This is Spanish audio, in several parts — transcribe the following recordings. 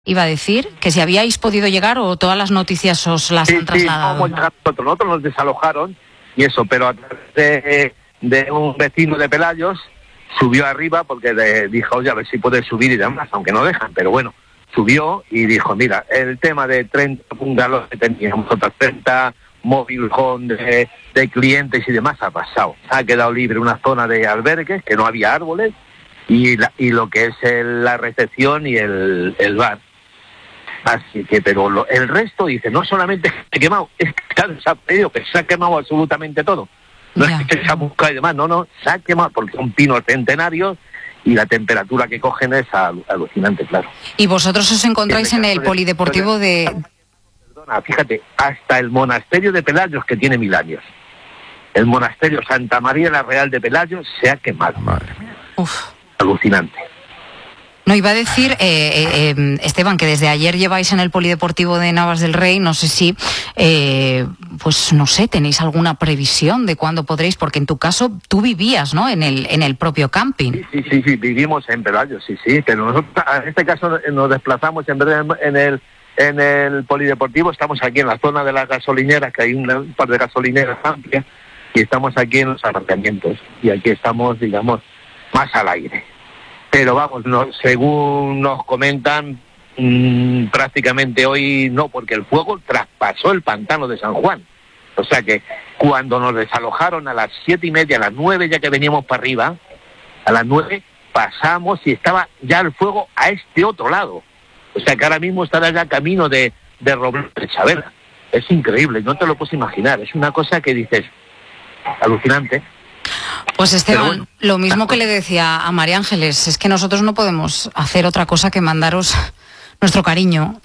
iba a decir, que si habíais podido llegar o todas las noticias os las han trasladado. Sí, nosotros nos desalojaron y eso, pero a través de un vecino de Pelayos subió arriba porque dijo, oye, a ver si puede subir y demás, aunque no dejan, pero bueno, subió y dijo, mira, el tema de 30 bungalows que teníamos, otras 30 móvil home de clientes y demás ha pasado. Ha quedado libre una zona de albergues, que no había árboles, y lo que es la recepción y el bar. Así que, pero el resto, dice, no solamente se ha quemado, es que se ha quemado absolutamente todo. No es que se ha buscado y demás, no, se ha quemado, porque son pinos centenarios y la temperatura que cogen es alucinante, claro. ¿Y vosotros os encontráis en el polideportivo de...? Perdona, fíjate, hasta el monasterio de Pelayos, que tiene 1000 años. El monasterio Santa María la Real de Pelayos se ha quemado. Madre mía. Uf. Alucinante. No, iba a decir, Esteban, que desde ayer lleváis en el polideportivo de Navas del Rey, no sé si, pues no sé, tenéis alguna previsión de cuándo podréis, porque en tu caso tú vivías, ¿no?, en el propio camping. Sí, vivimos en Pelayos, sí, pero nosotros en este caso nos desplazamos en vez de en el polideportivo, estamos aquí en la zona de las gasolineras, que hay un par de gasolineras amplias, y estamos aquí en los aparcamientos, y aquí estamos, digamos, más al aire. Pero vamos, según nos comentan, prácticamente hoy no, porque el fuego traspasó el pantano de San Juan. O sea que cuando nos desalojaron a las 7:30, a las 9 ya que veníamos para arriba, a las 9 pasamos y estaba ya el fuego a este otro lado. O sea que ahora mismo estará ya camino de Robledo de Chavela. Es increíble, no te lo puedes imaginar. Es una cosa que dices, alucinante. Pues Esteban, bueno, lo mismo que le decía a María Ángeles, es que nosotros no podemos hacer otra cosa que mandaros nuestro cariño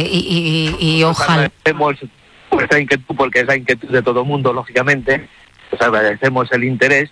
y ojalá. Agradecemos esa inquietud, porque es la inquietud de todo el mundo, lógicamente, pues agradecemos el interés,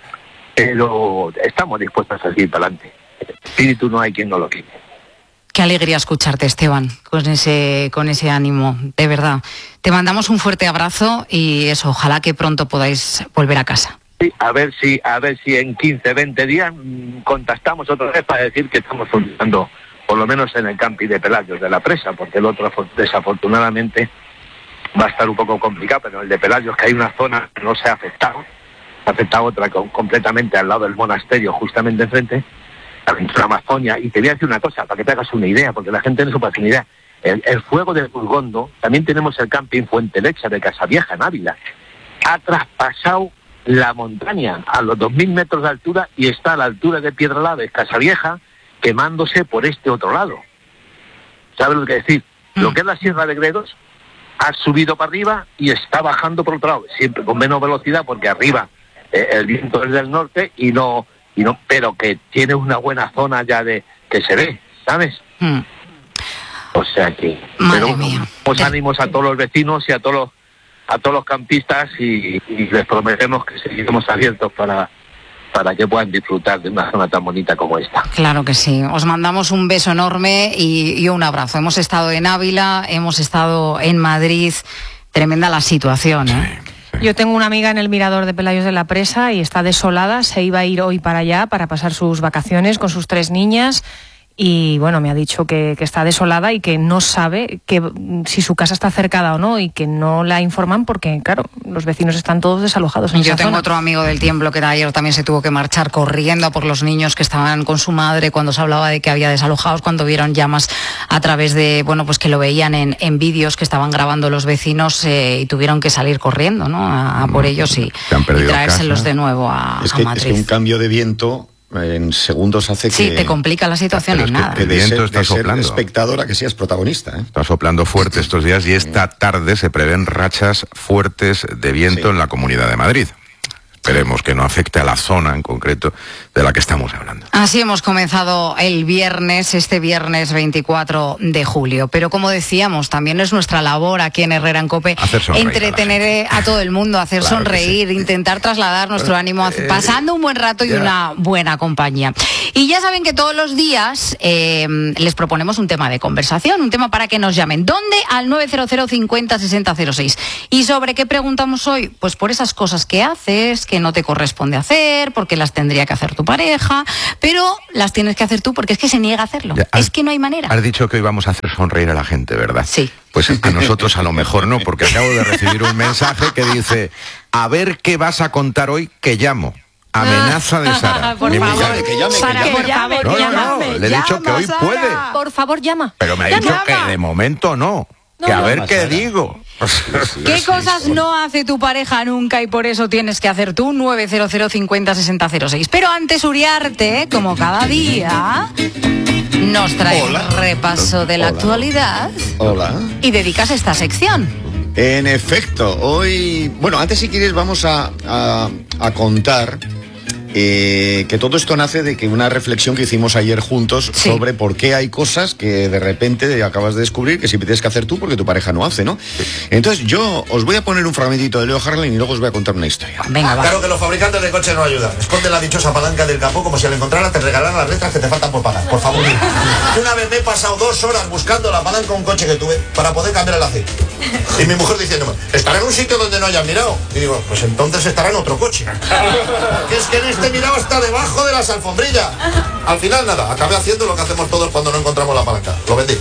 pero estamos dispuestos a seguir para adelante. El espíritu no hay quien no lo quite. Qué alegría escucharte, Esteban, con ese ánimo, de verdad. Te mandamos un fuerte abrazo y eso, ojalá que pronto podáis volver a casa. Sí, a ver si en 15, 20 días contactamos otra vez para decir que estamos funcionando, por lo menos en el camping de Pelayos de la Presa, porque el otro desafortunadamente va a estar un poco complicado, pero el de Pelayos, que hay una zona que no se ha afectado otra completamente al lado del monasterio, justamente enfrente, la aventura Amazonia. Y te voy a decir una cosa, para que te hagas una idea, porque la gente no supo hacer una idea. El fuego del Burgondo, también tenemos el camping Fuente Lecha de Casavieja, en Ávila, ha traspasado la montaña a los 2000 metros de altura y está a la altura de Piedralabes, Casavieja, quemándose por este otro lado. ¿Sabes lo que decir? Lo que es la Sierra de Gredos ha subido para arriba y está bajando por otro lado, siempre con menos velocidad, porque arriba el viento es del norte y no, pero que tiene una buena zona ya de que se ve, ¿sabes? O sea que, pero pues ánimos a todos los vecinos y a todos los campistas y les prometemos que seguiremos abiertos para que puedan disfrutar de una zona tan bonita como esta. Claro que sí. Os mandamos un beso enorme y un abrazo. Hemos estado en Ávila, hemos estado en Madrid. Tremenda la situación, ¿eh? Sí. Yo tengo una amiga en el mirador de Pelayos de la Presa y está desolada. Se iba a ir hoy para allá para pasar sus vacaciones con sus 3 niñas. Y bueno, me ha dicho que está desolada y que no sabe si su casa está cercada o no, y que no la informan porque, claro, los vecinos están todos desalojados. Yo tengo otro amigo del Tiemblo que ayer también se tuvo que marchar corriendo por los niños que estaban con su madre cuando se hablaba de que había desalojados, cuando vieron llamas a través de, bueno, pues que lo veían en vídeos que estaban grabando los vecinos y tuvieron que salir corriendo, ¿no? A por ellos y traérselos casa de nuevo a Madrid. Es que un cambio de viento en segundos hace que... Sí, te complica la situación en nada. Que el viento está soplando. Espectadora que seas protagonista, ¿eh? Está soplando fuerte estos días y esta tarde se prevén rachas fuertes de viento en la Comunidad de Madrid. Esperemos que no afecte a la zona en concreto de la que estamos hablando. Así hemos comenzado el viernes, este viernes 24 de julio. Pero como decíamos, también es nuestra labor aquí en Herrera en COPE entretener a todo el mundo, hacer claro sonreír, sí, intentar trasladar nuestro ánimo, pasando un buen rato y una buena compañía. Y ya saben que todos los días les proponemos un tema de conversación, un tema para que nos llamen. ¿Dónde? Al 900 50 60 06. ¿Y sobre qué preguntamos hoy? Pues por esas cosas que haces, que no te corresponde hacer, porque las tendría que hacer tu pareja, pero las tienes que hacer tú porque es que se niega a hacerlo. Es que no hay manera. Has dicho que hoy vamos a hacer sonreír a la gente, ¿verdad? Sí. Pues a nosotros a lo mejor no, porque acabo de recibir un mensaje que dice: a ver qué vas a contar hoy, que llamo. Amenaza de Sara. Por favor, Sara, por favor, llama. Le he dicho que hoy Sara. puede. Por favor, llama. Pero me ha dicho que de momento no. Que a ver qué digo. ¿Qué cosas no hace tu pareja nunca y por eso tienes que hacer tú? 900 50 60 06. Pero antes, Uriarte, como cada día, nos trae un repaso de la actualidad. Hola. Y dedicas esta sección. En efecto, hoy... Bueno, antes si quieres vamos a contar que todo esto nace de que una reflexión que hicimos ayer juntos sobre por qué hay cosas que de repente acabas de descubrir que siempre tienes que hacer tú porque tu pareja no hace, ¿no? Entonces yo os voy a poner un fragmentito de Leo Harlem y luego os voy a contar una historia. Venga, va. Claro que los fabricantes de coches no ayudan. Esconde la dichosa palanca del capó como si al encontrarla te regalaran las letras que te faltan por pagar. Por favor. Una vez me he pasado 2 horas buscando la palanca de un coche que tuve para poder cambiar el aceite. Y mi mujer diciéndome, estará en un sitio donde no hayas mirado. Y digo, pues entonces estará en otro coche. Que es que en este mirado está debajo de las alfombrillas. Al final nada, acabé haciendo lo que hacemos todos cuando no encontramos la palanca. Lo vendí.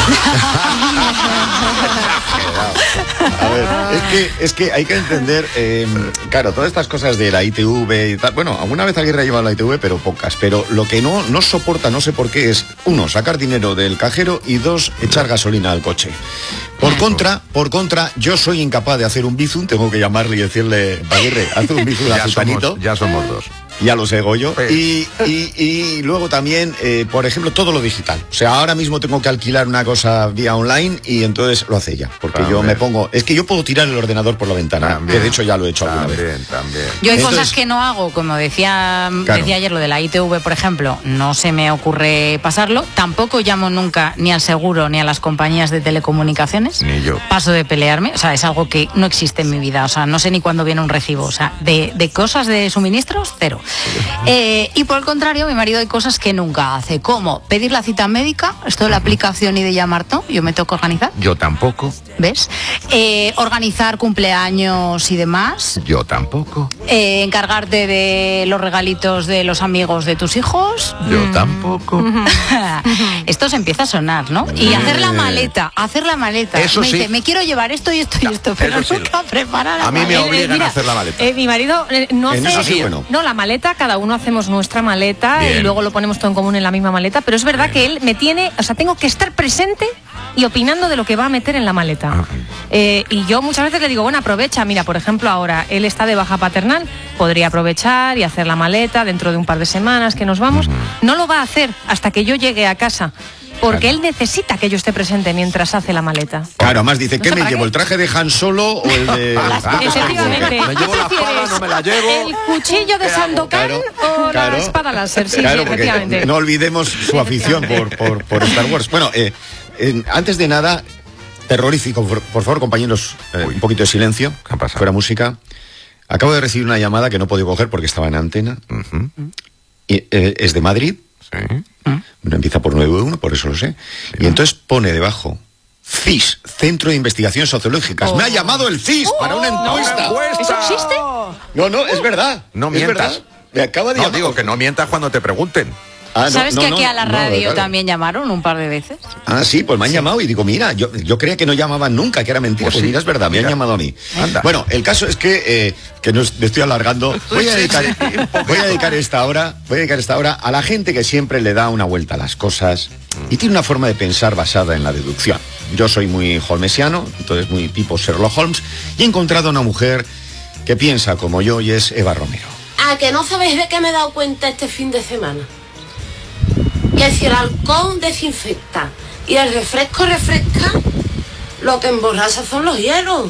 A ver, es que hay que entender, claro, todas estas cosas de la ITV y tal. Bueno, alguna vez alguien ha llevado la ITV, pero pocas. Pero lo que no soporta, no sé por qué, es 1, sacar dinero del cajero y 2, echar gasolina al coche. Por contra, yo soy incapaz de hacer un bizum, tengo que llamarle y decirle, Aguirre, haz un bizum a Zutanito. Ya somos 2. Ya lo sé, Goyo. Pues. Y luego también, por ejemplo, todo lo digital. O sea, ahora mismo tengo que alquilar una cosa vía online y entonces lo hace ella. Porque yo me pongo... Es que yo puedo tirar el ordenador por la ventana, que de hecho ya lo he hecho alguna vez. También. Yo hay cosas que no hago, como decía ayer lo de la ITV, por ejemplo, no se me ocurre pasarlo. Tampoco llamo nunca ni al seguro ni a las compañías de telecomunicaciones. Ni yo. Paso de pelearme, o sea, es algo que no existe en mi vida. O sea, no sé ni cuándo viene un recibo. O sea, de cosas de suministros, 0. Y por el contrario, mi marido hay cosas que nunca hace, como pedir la cita médica, esto de la aplicación y de llamar, ¿no? Yo me tengo que organizar. Yo tampoco. ¿Ves? Organizar cumpleaños y demás. Yo tampoco. Encargarte de los regalitos de los amigos de tus hijos. Yo tampoco. Esto se empieza a sonar, ¿no? Y hacer la maleta. Eso me sí. dice, me quiero llevar esto y esto y esto, pero nunca preparar la A mí me maleta. obligan a hacer la maleta. Mi marido no hace... eso sí, bueno. No, la maleta, cada uno hacemos nuestra maleta. Bien. Y luego lo ponemos todo en común en la misma maleta, pero es verdad que él me tiene... O sea, tengo que estar presente y opinando de lo que va a meter en la maleta. Y yo muchas veces le digo, bueno, aprovecha. Mira, por ejemplo, ahora él está de baja paternal, podría aprovechar y hacer la maleta dentro de un par de semanas que nos vamos. No lo va a hacer hasta que yo llegue a casa, porque él necesita que yo esté presente mientras hace la maleta. Claro, además dice, No ¿qué sé me para llevo? qué. ¿El traje de Han Solo o el de...? Efectivamente. Me llevo la espada, no me la llevo. ¿El cuchillo de Sandokan o la espada láser? Sí, claro, sí, porque efectivamente. no olvidemos su afición por Star Wars. Bueno, antes de nada, terrorífico, por favor, compañeros, un poquito de silencio, ¿Qué ha pasado? fuera música. Acabo de recibir una llamada que no he podido coger porque estaba en antena. Y, es de Madrid. Sí. No empieza por 91, por eso lo sé. Y entonces pone debajo, CIS, Centro de Investigaciones Sociológicas. Me ha llamado el CIS para una encuesta. ¿Eso existe? No, es verdad. No es mientas. verdad. Me acaba de No, llamar. digo que no mientas cuando te pregunten. ¿Sabes que aquí a la radio claro. también llamaron un par de veces? Ah, sí, pues me han llamado y digo, mira, yo creía que no llamaban nunca, que era mentira. Pues sí, mira, es verdad, me han llamado a mí. Anda. Bueno, el caso es que no me estoy alargando. Voy a dedicar esta hora a la gente que siempre le da una vuelta a las cosas y tiene una forma de pensar basada en la deducción. Yo soy muy holmesiano, entonces muy tipo Sherlock Holmes, y he encontrado a una mujer que piensa como yo y es Eva Romero. ¿A que no sabéis de qué me he dado cuenta este fin de semana? Que si el alcohol desinfecta y el refresco refresca, lo que emborracha son los hielos.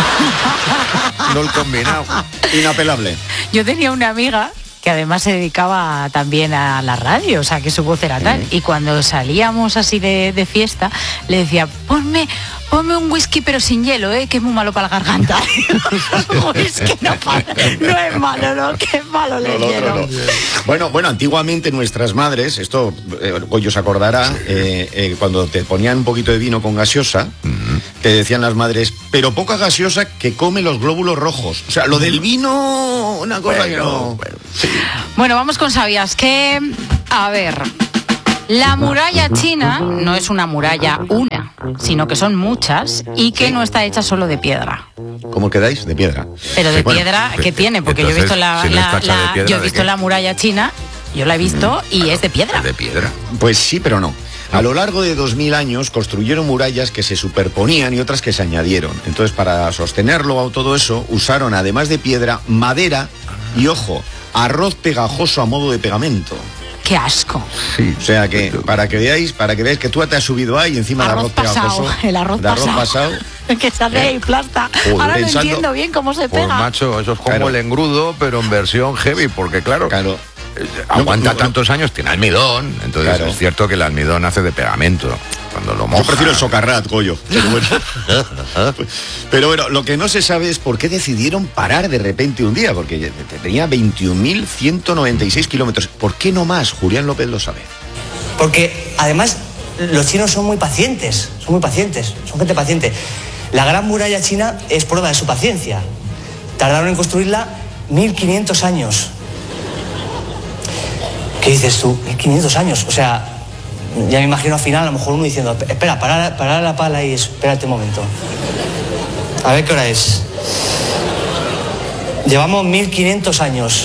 No el combinado. Inapelable. Yo tenía una amiga que además se dedicaba también a la radio, o sea, que su voz era tal. Y cuando salíamos así de fiesta, le decía, ponme un whisky pero sin hielo, que es muy malo para la garganta. Whisky no es malo, ¿no? Que es malo el hielo. No. Bueno, antiguamente nuestras madres, esto Goyo se acordará, cuando te ponían un poquito de vino con gaseosa, te decían las madres, pero poca gaseosa que come los glóbulos rojos. O sea, lo del vino una cosa que no... Bueno, vamos con ¿sabías qué? A ver, la muralla china no es una muralla una, sino que son muchas y que no está hecha solo de piedra. ¿Cómo quedáis? De piedra. Pero de piedra, ¿qué tiene? Porque entonces, yo he visto la muralla china, yo la he visto y es de piedra. ¿De piedra? Pues sí, pero no. A lo largo de 2000 años construyeron murallas que se superponían y otras que se añadieron. Entonces, para sostenerlo o todo eso, usaron, además de piedra, madera y, ojo, arroz pegajoso a modo de pegamento. ¡Qué asco! Sí. O sea que, para que veáis que tú te has subido ahí encima de arroz pegajoso. El arroz pasado. Que se hace y plasta. Ahora no entiendo bien cómo se pega. Pues macho, eso es como el engrudo, pero en versión heavy, porque claro. Aguanta tantos años, tiene almidón, entonces es cierto que el almidón hace de pegamento cuando lo moja. Yo prefiero el socarrat, Goyo. Pero bueno, lo que no se sabe es por qué decidieron parar de repente un día, porque tenía 21.196 kilómetros. ¿Por qué no más? Julián López lo sabe. Porque además los chinos son muy pacientes, son gente paciente. La Gran Muralla China es prueba de su paciencia. Tardaron en construirla 1500 años. ¿Qué dices tú? 1500 años, o sea, ya me imagino al final a lo mejor uno diciendo, espera, parar la pala y espérate un momento. A ver qué hora es. Llevamos 1500 años.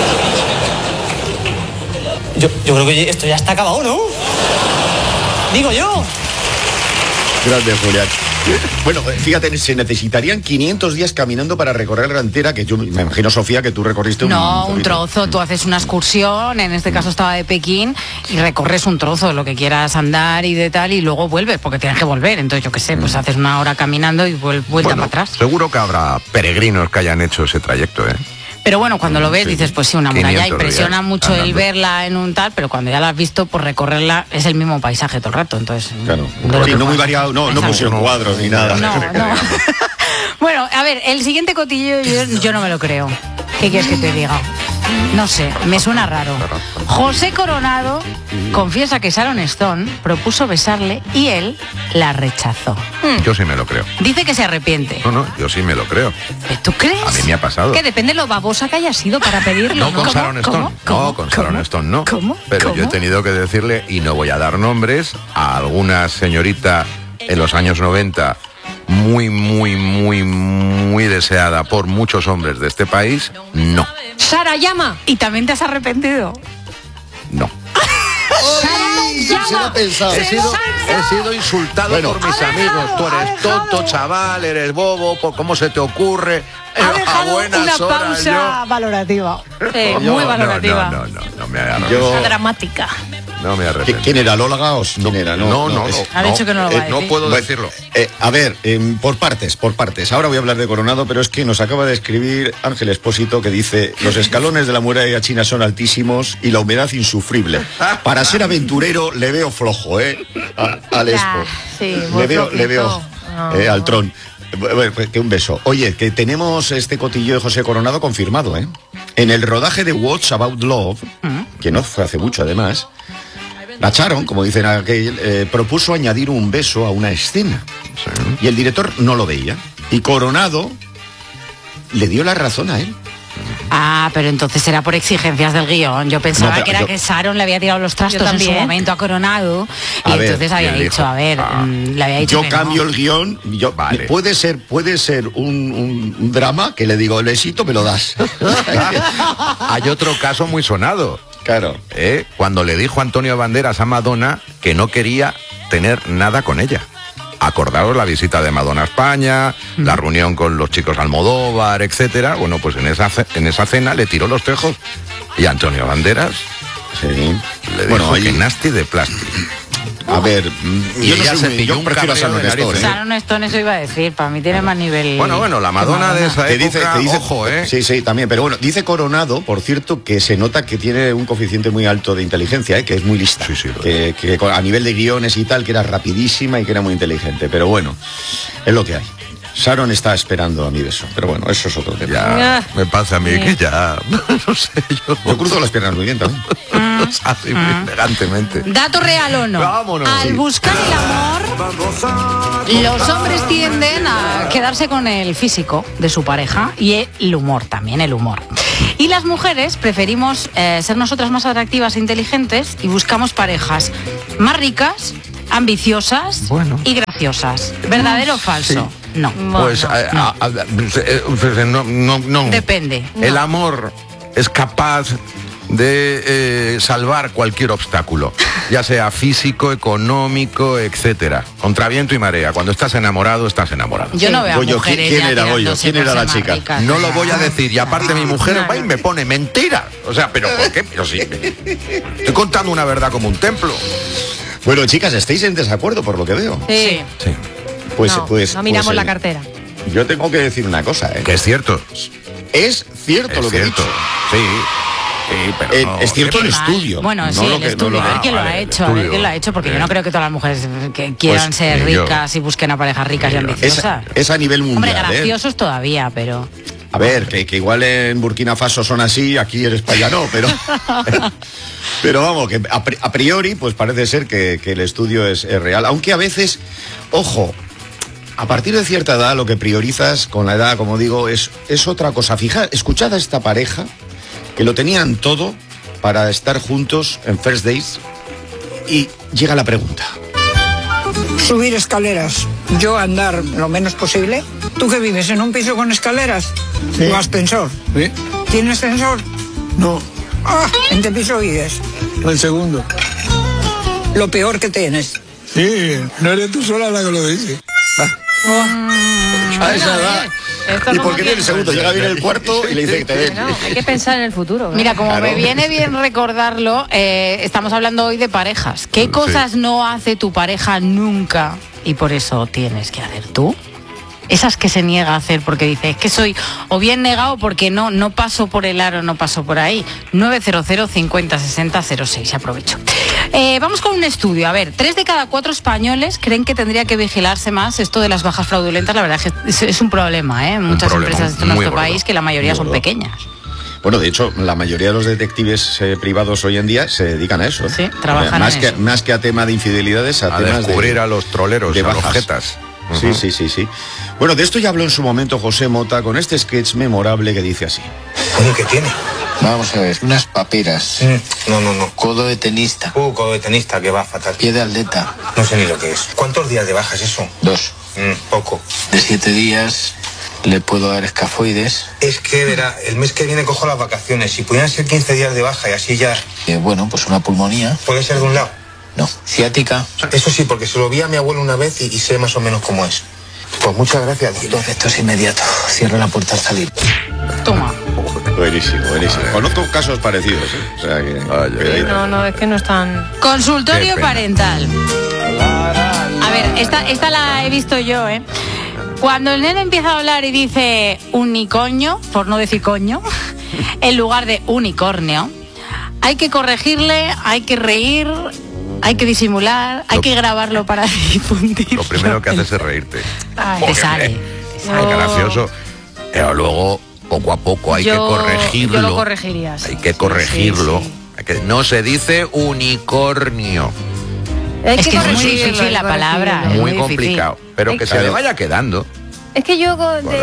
Yo creo que esto ya está acabado, ¿no? Digo yo. Grande, Julián. Bueno, fíjate, se necesitarían 500 días caminando para recorrer la entera, que yo me imagino, Sofía, que tú recorriste un trozo. Tú haces una excursión, en este caso estaba de Pekín, y recorres un trozo, lo que quieras andar y de tal, y luego vuelves, porque tienes que volver. Entonces, yo qué sé, pues haces una hora caminando y vuelta para atrás. Seguro que habrá peregrinos que hayan hecho ese trayecto, ¿eh? Pero bueno, cuando lo ves dices, pues sí, una muralla impresiona mucho andando. el verla en un tal, pero cuando ya la has visto, por recorrerla es el mismo paisaje todo el rato, entonces... Claro, sí, no muy variado, no pusieron cuadros ni nada. No. Bueno, a ver, el siguiente cotillo yo no me lo creo. ¿Qué quieres que te diga? No sé, me suena raro. José Coronado confiesa que Sharon Stone propuso besarle y él la rechazó. Yo sí me lo creo. Dice que se arrepiente. No, yo sí me lo creo. ¿Tú crees? A mí me ha pasado. Que depende lo babosa que haya sido para pedirlo. No con Sharon Stone. No, con Sharon Stone no. ¿Cómo? Pero yo he tenido que decirle, y no voy a dar nombres, a alguna señorita en los años 90 muy deseada por muchos hombres de este país, no. Sara, llama. ¿Y también te has arrepentido? No. Se lo ha pensado. He sido insultado por mis amigos. Tú eres tonto, chaval, eres bobo, ¿cómo se te ocurre? Ha dejado una pausa yo... valorativa. Muy valorativa. No me arrepiento. Dramática. No me arrepiento. ¿Quién era? ¿Lola Gaos? ¿Quién era? No. Ha dicho que no lo va a decir. No puedo decirlo. A ver, por partes. Ahora voy a hablar de Coronado, pero es que nos acaba de escribir Ángel Espósito, que dice: los escalones de la muralla china son altísimos y la humedad insufrible. Para ser aventurero le veo flojo, al Expo. Sí, le veo al Tron. Bueno, pues, que un beso. Oye, que tenemos este cotillo de José Coronado confirmado, ¿eh? En el rodaje de What's About Love, que no fue hace mucho además, la Sharon, como dicen aquel, propuso añadir un beso a una escena. Sí. Y el director no lo veía. Y Coronado le dio la razón a él. Ah, pero entonces era por exigencias del guión. Yo pensaba que era que Sharon le había tirado los trastos en su momento a Coronado y entonces había dicho, le había dicho yo cambio el guión, vale. Puede ser un drama que le digo, el éxito me lo das. Hay otro caso muy sonado. Claro. Cuando le dijo Antonio Banderas a Madonna que no quería tener nada con ella. Acordaros la visita de Madonna a España, la reunión con los chicos Almodóvar, etcétera. Bueno, pues en esa cena le tiró los tejos y Antonio Banderas le dijo que nasty de plástico. A ver, y ella se pilló un prefiero a Sharon Stone. Sharon Stone, eso iba a decir, para mí tiene más nivel. Bueno, la Madonna de esa época, te dice, ojo, Sí, también, pero bueno, dice Coronado, por cierto, que se nota que tiene un coeficiente muy alto de inteligencia, que es muy lista. Sí, que a nivel de guiones y tal, que era rapidísima y que era muy inteligente, pero bueno, es lo que hay. Sharon está esperando a mi beso, pero bueno, eso es otro tema. Ya, me pasa a mí que ya, no sé, yo cruzo las piernas muy bien también. Así, muy elegantemente. ¿Dato real o no? Vámonos. Al buscar el amor... Los hombres tienden a quedarse con el físico de su pareja y el humor, también el humor. Y las mujeres preferimos ser nosotras más atractivas e inteligentes y buscamos parejas más ricas, ambiciosas y graciosas. ¿Verdadero o falso? Sí. No. Pues no. Depende. El amor es capaz de salvar cualquier obstáculo, ya sea físico, económico, etcétera. Contra viento y marea. Cuando estás enamorado, estás enamorado. Yo no veo a mujeres ¿Quién era Goyo? tirándose ¿Quién era por la ser chica? más ricas. No lo voy a decir. Y aparte mi mujer va y me pone mentira. O sea, ¿pero por qué? Pero sí. Estoy contando una verdad como un templo. Bueno, chicas, estáis en desacuerdo por lo que veo. Sí. Pues no miramos la cartera. Yo tengo que decir una cosa, Que es cierto. Es cierto lo que he dicho. Sí. Pero es cierto el Qué mal. estudio. Bueno, no sí, lo el que, estudio. no A ver quién lo ha hecho, a ver quién lo ha hecho, porque yo no creo que todas las mujeres que quieran ser ricas y busquen a parejas ricas y ambiciosas. Es a nivel mundial. Hombre, graciosos todavía, pero... A ver, que igual en Burkina Faso son así, aquí en España no, pero... pero vamos, que a priori pues parece ser que el estudio es real. Aunque a veces, ojo, a partir de cierta edad lo que priorizas con la edad, como digo, es otra cosa. Fijad, escuchad a esta pareja que lo tenían todo para estar juntos en First Days y llega la pregunta. Subir escaleras, yo andar lo menos posible. ¿Tú que vives en un piso con escaleras? Sí. ¿O ascensor? ¿Sí? ¿Tienes ascensor? No, Ah, ¿en qué piso vives? el segundo. Lo peor que tienes. Sí, no eres tú sola la que lo dice. A esa edad. ¿Y por qué tiene el segundo? Llega bien el cuarto y le dice que te den. No, hay que pensar en el futuro. ¿verdad? Mira, como Claro. me viene bien recordarlo, estamos hablando hoy de parejas. ¿Qué cosas no hace tu pareja nunca y por eso tienes que hacer tú? Esas que se niega a hacer porque dice, es que soy o bien negado porque no paso por el aro, no paso por ahí. 900 50 60 06, aprovecho. Vamos con un estudio. A ver, 3 de cada 4 españoles creen que tendría que vigilarse más esto de las bajas fraudulentas. La verdad es que es un problema, ¿eh? Muchas empresas de nuestro país, que la mayoría son pequeñas. Bueno, de hecho, la mayoría de los detectives privados hoy en día se dedican a eso. Sí, trabajan en eso. Más que a tema de infidelidades, a temas descubrir a los troleros, de a los bajas. jetas. Sí. Bueno, de esto ya habló en su momento José Mota con este sketch memorable que dice así. ¿Qué tiene? Vamos a ver, unas paperas. No. Codo de tenista. Codo de tenista, que va fatal. Pie de atleta. No sé ni lo que es. ¿Cuántos días de baja es eso? 2. Poco. De 7 días le puedo dar escafoides. Es que, verá, el mes que viene cojo las vacaciones. Si pudieran ser 15 días de baja y así ya... Bueno, pues una pulmonía. ¿Puede ser de un lado? No. Ciática. Eso sí, porque se lo vi a mi abuelo una vez y sé más o menos cómo es. Pues muchas gracias, doctor. Esto es inmediato. Cierro la puerta al salir. Toma. Buenísimo. Conozco casos parecidos, ¿eh? O sea que... No, es que no están... Consultorio parental. A ver, esta la he visto yo, ¿eh? Cuando el nene empieza a hablar y dice unicoño, por no decir coño, en lugar de unicornio, hay que corregirle, hay que reír, hay que disimular, hay que grabarlo para difundir. Lo primero que haces es reírte. Te sale. Es gracioso. Pero luego, poco a poco, hay que corregirlo. Yo lo corregiría. Sí. Hay que corregirlo. Sí. No se dice unicornio. Es que es muy difícil la palabra. Muy complicado. Pero que se le vaya quedando. Es que yo,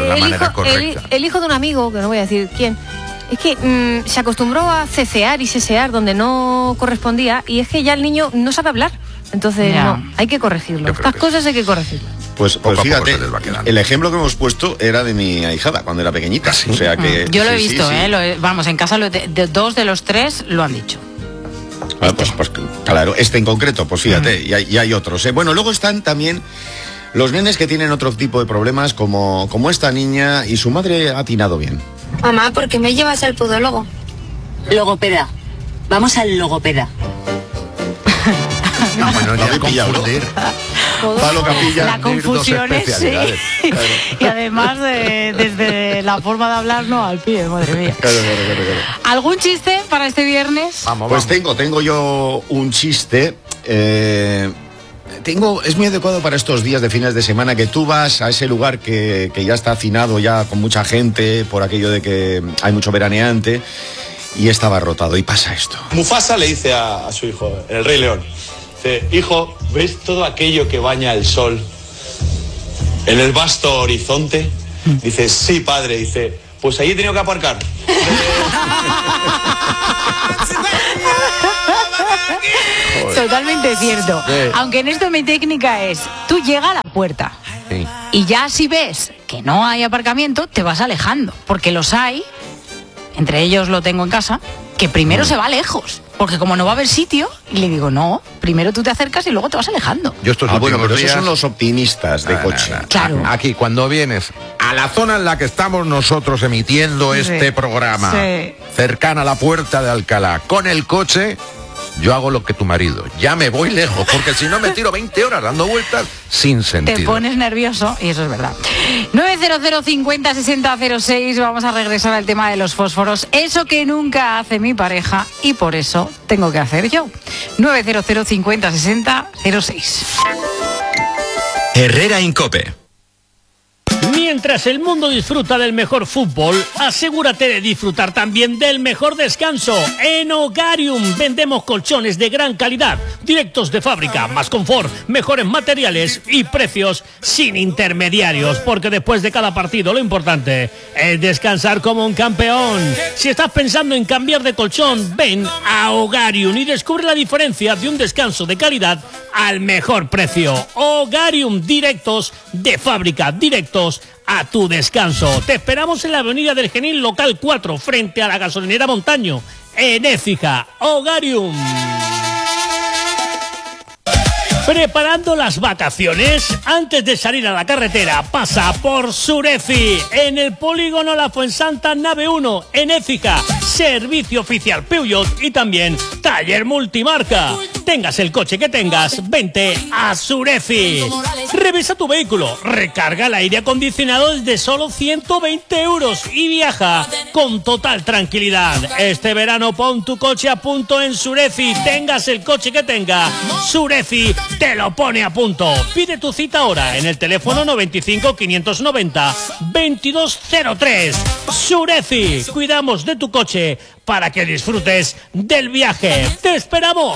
el hijo de un amigo, que no voy a decir quién, es que se acostumbró a cecear y sesear donde no correspondía, y es que ya el niño no sabe hablar. Entonces, no, hay que corregirlo. Estas cosas hay que corregirlo. Pues fíjate, el ejemplo que hemos puesto era de mi ahijada cuando era pequeñita. O sea que, yo lo he visto, vamos, en casa 2 de los 3 lo han dicho. Pues claro, este en concreto, pues fíjate, y hay otros. Bueno, luego están también los nenes que tienen otro tipo de problemas, como esta niña, y su madre ha atinado bien. Mamá, ¿por qué me llevas al podólogo? Logopeda. Vamos al logopeda. No, bueno, no me pillado, ¿no? Palo Capilla. La confusión es, sí. Claro. Y además, desde la forma de hablar, no al pie, madre mía. Claro. ¿Algún chiste para este viernes? Pues tengo yo un chiste. Es muy adecuado para estos días de fines de semana, que tú vas a ese lugar que ya está hacinado, ya con mucha gente, por aquello de que hay mucho veraneante, y está abarrotado, y pasa esto. Mufasa le dice a su hijo, el Rey León, dice, hijo, ¿ves todo aquello que baña el sol? en el vasto horizonte. Dice, sí, padre. Dice, pues ahí he tenido que aparcar. Totalmente cierto. Sí. Aunque en esto mi técnica es, tú llegas a la puerta Sí. y ya si ves que no hay aparcamiento, te vas alejando. Porque los hay, entre ellos lo tengo en casa, que primero se va lejos. Porque como no va a haber sitio, y le digo, no, primero tú te acercas y luego te vas alejando. Yo estos Bueno, últimos pero esos días- son los optimistas de coche. Claro. Aquí, cuando vienes a la zona en la que estamos nosotros emitiendo Sí. este programa, Sí. cercana a la puerta de Alcalá, con el coche, yo hago lo que tu marido. Ya me voy lejos, porque si no me tiro 20 horas dando vueltas sin sentido. Te pones nervioso y eso es verdad. 900 50 60 06, vamos a regresar al tema de los fósforos. Eso que nunca hace mi pareja y por eso tengo que hacer yo. 900 50 60 06. Herrera Incope. Mientras el mundo disfruta del mejor fútbol, asegúrate de disfrutar también del mejor descanso. En Hogarium vendemos colchones de gran calidad, directos de fábrica, más confort, mejores materiales y precios sin intermediarios, porque después de cada partido lo importante es descansar como un campeón. Si estás pensando en cambiar de colchón, ven a Hogarium y descubre la diferencia de un descanso de calidad al mejor precio. Hogarium, directos de fábrica, directos a tu descanso. Te esperamos en la avenida del Genil, local 4, frente a la gasolinera Montaño, en Écija. Hogarium. Preparando las vacaciones, antes de salir a la carretera, pasa por Sureci, en el polígono La Fuensanta, nave 1, en Écija. Servicio oficial Peugeot y también taller multimarca. Tengas el coche que tengas, vente a Sureci. Revisa tu vehículo, recarga el aire acondicionado desde solo 120 euros y viaja con total tranquilidad. Este verano pon tu coche a punto en Sureci. Tengas el coche que tenga, Sureci te lo pone a punto. Pide tu cita ahora en el teléfono 95 590 2203. Sureci, cuidamos de tu coche para que disfrutes del viaje. ¡Te esperamos!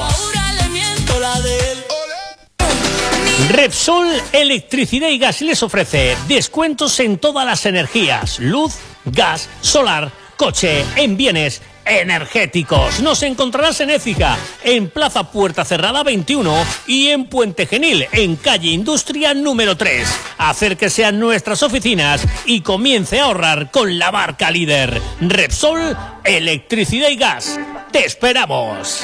Repsol Electricidad y Gas les ofrece descuentos en todas las energías: luz, gas, solar, coche, en bienes energéticos. Nos encontrarás en Écija, en Plaza Puerta Cerrada 21 y en Puente Genil, en calle Industria número 3. Acérquese a nuestras oficinas y comience a ahorrar con la marca líder. Repsol Electricidad y Gas. ¡Te esperamos!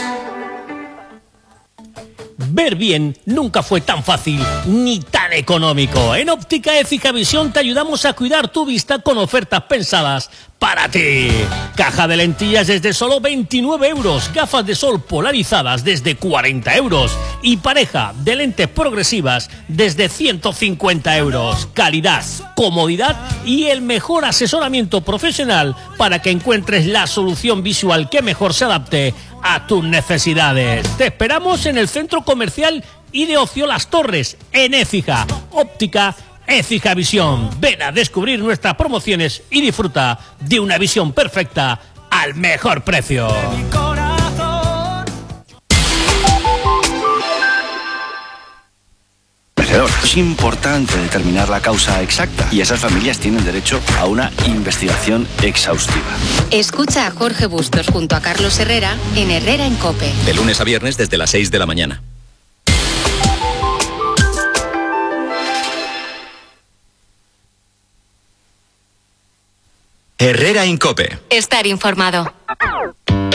Ver bien nunca fue tan fácil ni tan económico. En Óptica Écija Visión te ayudamos a cuidar tu vista con ofertas pensadas para ti. Caja de lentillas desde solo 29 euros, gafas de sol polarizadas desde 40 euros y pareja de lentes progresivas desde 150 euros. Calidad, comodidad y el mejor asesoramiento profesional para que encuentres la solución visual que mejor se adapte a tus necesidades. Te esperamos en el Centro Comercial y de Ocio Las Torres, en Écija. Óptica Écija Visión. Ven a descubrir nuestras promociones y disfruta de una visión perfecta al mejor precio. Es importante determinar la causa exacta y esas familias tienen derecho a una investigación exhaustiva. Escucha a Jorge Bustos junto a Carlos Herrera en Herrera en COPE. De lunes a viernes desde las 6 de la mañana. Herrera Incope. Estar informado.